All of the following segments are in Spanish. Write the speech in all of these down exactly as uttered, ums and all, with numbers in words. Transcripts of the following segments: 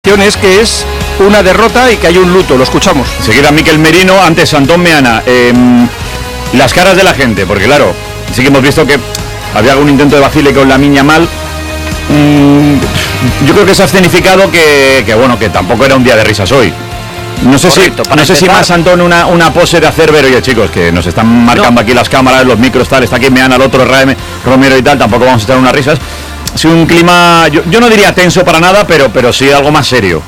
Es que es una derrota y que hay un luto, lo escuchamos. Enseguida Miquel Merino, antes Antón Meana. Eh, las caras de la gente, porque claro, sí que hemos visto que había algún intento de vacile con Lamine Yamal. Mm, yo creo que se ha escenificado que, que bueno, que tampoco era un día de risas hoy. No sé Correcto, si no sé si más, Antón, una, una pose de hacer ver, oye chicos, que nos están marcando no. aquí las cámaras, los micros, tal, está aquí Meana, el otro Raem, Romero y tal, tampoco vamos a estar unas risas. Sí, un clima, yo, yo no diría tenso para nada, pero, pero sí algo más serio.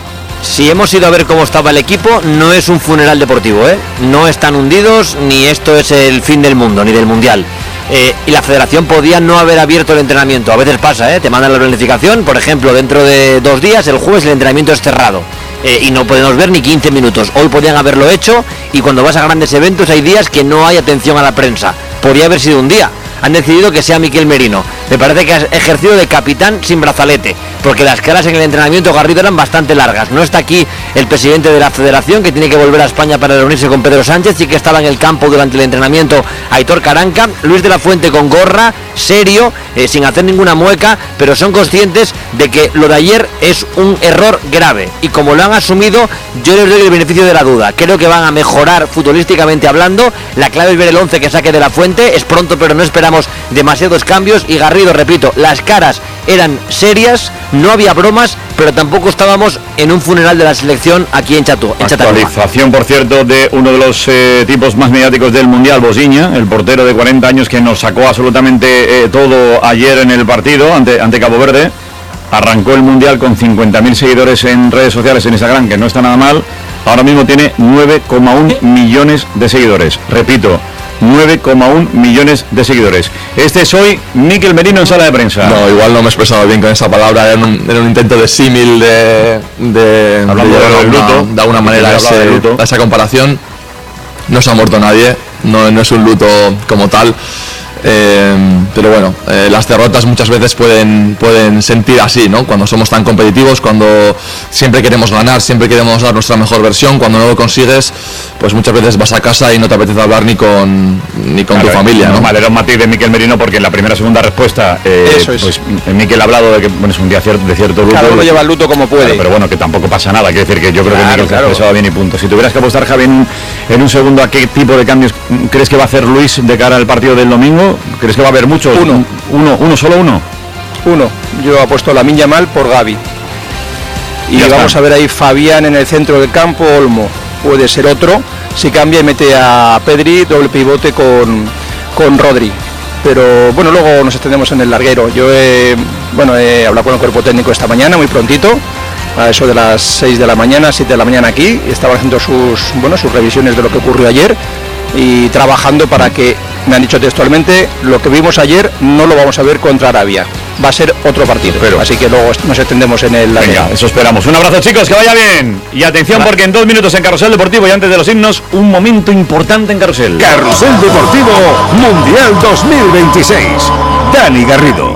Si hemos ido a ver cómo estaba el equipo, no es un funeral deportivo, ¿eh? No están hundidos, ni esto es el fin del mundo, ni del mundial. Eh, y la federación podía no haber abierto el entrenamiento. A veces pasa, ¿eh? Te mandan la planificación, por ejemplo, dentro de dos días, el jueves, el entrenamiento es cerrado. Eh, y no podemos ver ni quince minutos. Hoy podían haberlo hecho, y cuando vas a grandes eventos hay días que no hay atención a la prensa. Podría haber sido un día. Han decidido que sea Miquel Merino. Me parece que ha ejercido de capitán sin brazalete, porque las caras en el entrenamiento, Garrido, eran bastante largas. No está aquí el presidente de la federación, que tiene que volver a España para reunirse con Pedro Sánchez, sí que estaba en el campo durante el entrenamiento Aitor Caranca. Luis de la Fuente con gorra, serio, eh, sin hacer ninguna mueca, pero son conscientes de que lo de ayer es un error grave, y como lo han asumido, yo les doy el beneficio de la duda. Creo que van a mejorar futbolísticamente hablando. La clave es ver el once que saque de la Fuente. Es pronto, pero no esperamos demasiados cambios. Y Garrido, repito, las caras eran serias, no había bromas, pero tampoco estábamos en un funeral de la selección aquí en Chatú, en Chataruma. Actualización, por cierto, de uno de los eh, tipos más mediáticos del Mundial, Bosiña, el portero de cuarenta años que nos sacó absolutamente eh, todo ayer en el partido ante, ante Cabo Verde. Arrancó el Mundial con cincuenta mil seguidores en redes sociales, en Instagram, que no está nada mal. Ahora mismo tiene nueve coma uno millones de seguidores. Repito, nueve coma uno millones de seguidores. Este es hoy Miquel Merino en sala de prensa. No, igual no me he expresado bien con esa palabra. Era un, era un intento de símil de, de, Hablando de, de, de, luto, de alguna manera ese, de luto. Esa comparación. No se ha muerto nadie, no, no es un luto como tal. Eh, pero bueno, eh, las derrotas muchas veces pueden, pueden sentir así, ¿no? Cuando somos tan competitivos, cuando siempre queremos ganar, siempre queremos dar nuestra mejor versión, cuando no lo consigues, pues muchas veces vas a casa y no te apetece hablar ni con ni con claro, tu familia, ¿no? Vale, era un matiz de Miquel Merino, porque en la primera segunda respuesta eh, Eso es. pues Miquel ha hablado de que bueno, es un día cierto, de cierto luto. Cada uno lleva el luto como puede. Claro, pero bueno, que tampoco pasa nada, quiero decir que yo creo claro, que Miquel claro. se ha expresado bien y punto. Si tuvieras que apostar, Javi, en, en un segundo, ¿a qué tipo de cambios crees que va a hacer Luis de cara al partido del domingo? ¿Crees que va a haber muchos? Uno. Uno, uno, solo uno. Uno. Yo apuesto Lamine Yamal por Gavi. Y ya vamos está. a ver ahí Fabián en el centro del campo, Olmo. Puede ser otro. Si cambia y mete a Pedri, doble pivote con, con Rodri. Pero bueno, luego nos extendemos en el larguero. Yo he, bueno, he hablado con el cuerpo técnico esta mañana, muy prontito, a eso de las seis de la mañana, siete de la mañana aquí. Estaban haciendo sus, bueno, sus revisiones de lo que ocurrió ayer y trabajando para que, me han dicho textualmente, lo que vimos ayer no lo vamos a ver contra Arabia. Va a ser otro partido. Pero, así que luego nos extendemos en el... Venga, eso esperamos. Un abrazo, chicos, que vaya bien. Y atención, Hola. porque en dos minutos en Carrusel Deportivo y antes de los himnos, un momento importante en Carrusel. Carrusel Deportivo Mundial dos mil veintiséis. Dani Garrido.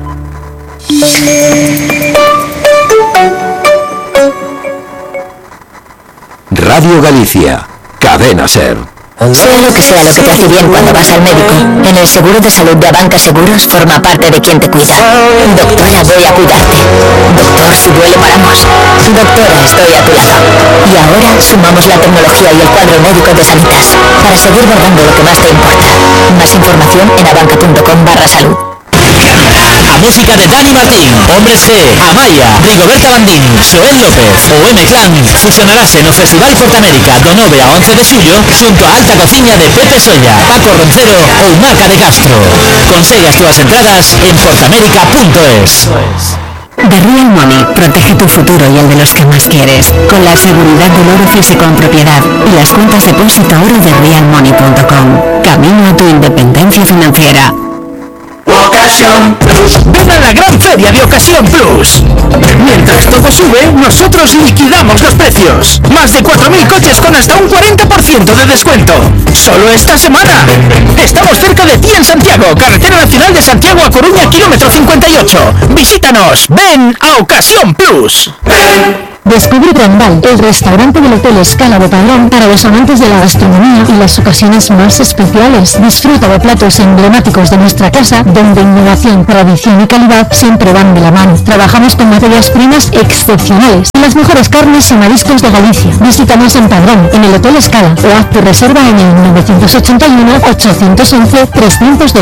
Radio Galicia. Cadena Ser. Sea lo que sea lo que te hace bien cuando vas al médico, en el seguro de salud de Abanca Seguros forma parte de quien te cuida. Doctora, voy a cuidarte. Doctor, si duele paramos. Doctora, estoy a tu lado. Y ahora sumamos la tecnología y el cuadro médico de Sanitas para seguir guardando lo que más te importa. Más información en abanca.com barra salud. A música de Dani Martín, Hombres G, Amaya, Rigoberta Bandín, Xoel López ou M-Clan fusionarase no Festival Portamérica do nove a once de xullo xunto a Alta Cociña de Pepe Solla, Paco Roncero ou Maca de Castro. Consegue as túas entradas en portamérica punto es. The Real Money protege tu futuro y el de los que más quieres, con la seguridad del oro físico en propiedad y las cuentas depósito oro de real money punto com. Camino a tu independencia financiera. Ocasión Plus. Ven a la gran feria de Ocasión Plus. Mientras todo sube, nosotros liquidamos los precios. Más de cuatro mil coches con hasta un cuarenta por ciento de descuento. Solo esta semana. Estamos cerca de ti en Santiago, Carretera Nacional de Santiago a Coruña, kilómetro cincuenta y ocho. Visítanos. Ven a Ocasión Plus. Ven. Descubre Brandal, el restaurante del Hotel Escala de Padrón para los amantes de la gastronomía y las ocasiones más especiales. Disfruta de platos emblemáticos de nuestra casa, donde innovación, tradición y calidad siempre van de la mano. Trabajamos con materias primas excepcionales y las mejores carnes y mariscos de Galicia. Visítanos en Padrón, en el Hotel Escala, o haz tu reserva en el nueve ocho uno, ocho once, tres uno uno.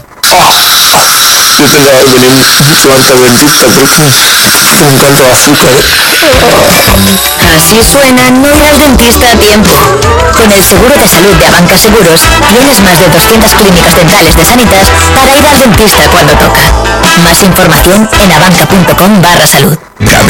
Yo tengo que venir cuanto dentista porque me encanta el azúcar. Así suena no ir al dentista a tiempo. Con el seguro de salud de Abanca Seguros, tienes más de doscientas clínicas dentales de Sanitas para ir al dentista cuando toca. Más información en abanca punto com barra salud.